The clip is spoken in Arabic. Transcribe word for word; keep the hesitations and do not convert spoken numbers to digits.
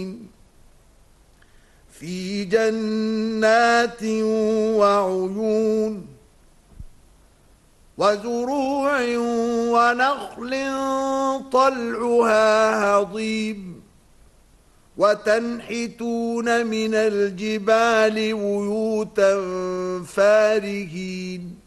في جنات وعيون وزروع ونخل طلعها هضيم وتنحتون من الجبال بيوتا فارهين